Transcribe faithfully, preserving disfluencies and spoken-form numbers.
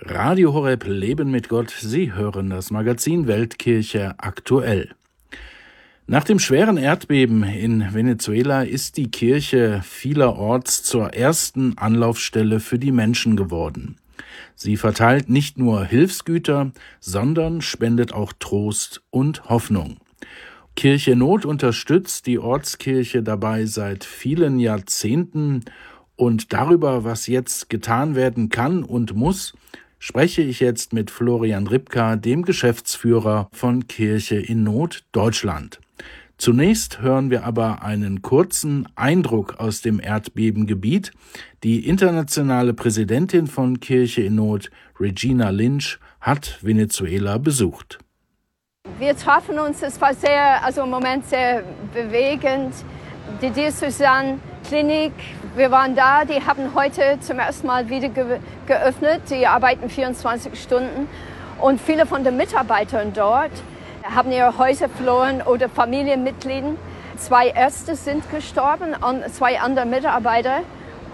Radio Horeb Leben mit Gott. Sie hören das Magazin Weltkirche aktuell. Nach dem schweren Erdbeben in Venezuela ist die Kirche vielerorts zur ersten Anlaufstelle für die Menschen geworden. Sie verteilt nicht nur Hilfsgüter, sondern spendet auch Trost und Hoffnung. Kirche Not unterstützt die Ortskirche dabei seit vielen Jahrzehnten, und darüber, was jetzt getan werden kann und muss, spreche ich jetzt mit Florian Ripka, dem Geschäftsführer von Kirche in Not Deutschland. Zunächst hören wir aber einen kurzen Eindruck aus dem Erdbebengebiet. Die internationale Präsidentin von Kirche in Not, Regina Lynch, hat Venezuela besucht. Wir trafen uns, es war sehr, also im Moment sehr bewegend. Die Diözesan Klinik, wir waren da, die haben heute zum ersten Mal wieder ge- geöffnet. Die arbeiten vierundzwanzig Stunden und viele von den Mitarbeitern dort haben ihre Häuser verloren oder Familienmitglieder. Zwei Ärzte sind gestorben und zwei andere Mitarbeiter.